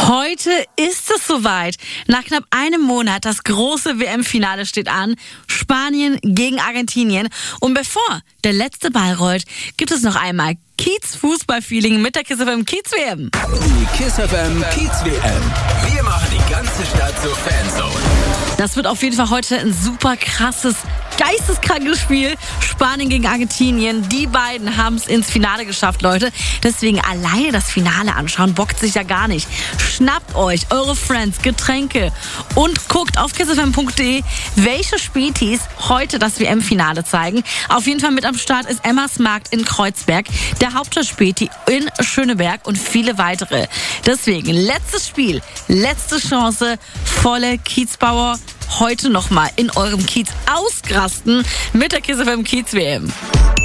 Heute ist es soweit. Nach knapp einem Monat das große WM-Finale steht an. Spanien gegen Argentinien. Und bevor der letzte Ball rollt, gibt es noch einmal Kiez-Fußball-Feeling mit der Kiss FM Kiez-WM. Die Kiss FM Kiez-WM. Wir machen die ganze Stadt zur Fanzone. Das wird auf jeden Fall heute ein super krasses, geisteskrankes Spiel. Spanien gegen Argentinien. Die beiden haben es ins Finale geschafft, Leute. Deswegen alleine das Finale anschauen, bockt sich ja gar nicht. Schnappt euch eure Friends, Getränke und guckt auf kissfm.de, welche Spätis heute das WM-Finale zeigen. Auf jeden Fall mit am Start ist Emmas Markt in Kreuzberg, der Hauptstadtspäti in Schöneberg und viele weitere. Deswegen letztes Spiel, letzte Chance, volle Kiezbauer. Heute nochmal in eurem Kiez ausrasten mit der Kiss FM Kiez WM.